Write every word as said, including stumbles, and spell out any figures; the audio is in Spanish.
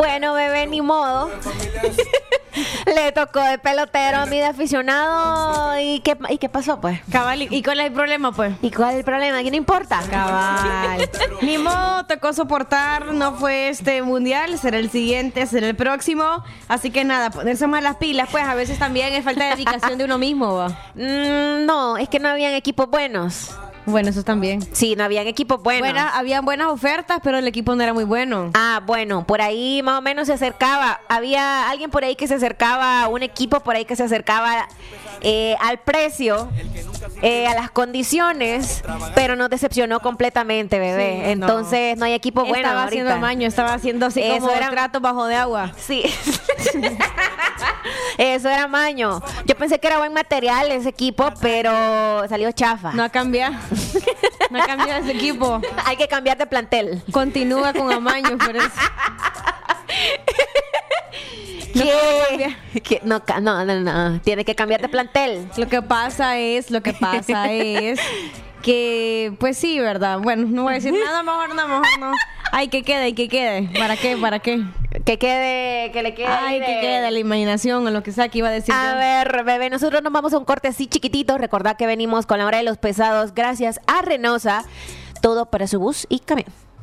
Bueno, bebé, ni modo. Le tocó de pelotero a mi de aficionado. ¿Y qué, ¿Y qué pasó, pues? Cabal, ¿y cuál es el problema, pues? ¿Y cuál es el problema? ¿Qué no importa? Cabal. Ni modo, tocó soportar. No fue este mundial, será el siguiente, será el próximo. Así que nada, ponerse más las pilas, pues a veces también es falta de dedicación de uno mismo, ¿va? Mm, no, es que no habían equipos buenos. Bueno, eso también. Sí, no habían equipos buenos. Buena, habían buenas ofertas, pero el equipo no era muy bueno. Ah, bueno, por ahí más o menos se acercaba. Había alguien por ahí que se acercaba, un equipo por ahí que se acercaba eh, al precio, eh, a las condiciones, pero nos decepcionó completamente, bebé. Sí, Entonces no. no hay equipo bueno Estaba ahorita. haciendo amaño, estaba haciendo así Eso como era- tratos bajo de agua. Sí. Eso era maño. Yo pensé que era buen material ese equipo, pero salió chafa. No ha cambiado. No ha cambiado ese equipo. Hay que cambiar de plantel. Continúa con amaño, por eso. No ¿Qué? puedo cambiar. ¿Qué? No, ca- no, no, no. Tiene que cambiar de plantel. Lo que pasa es, lo que pasa es que, pues sí, ¿verdad? Bueno, no voy a decir nada, mejor no, mejor no. Ay, que quede, que quede. ¿Para qué? ¿Para qué? Que quede, que le quede. Ay, ahí de- que quede la imaginación o lo que sea que iba a decir. A yo. ver, bebé, nosotros nos vamos a un corte así chiquitito. Recordad que venimos con la hora de los pesados. Gracias a Renosa. Todo para su bus y camión.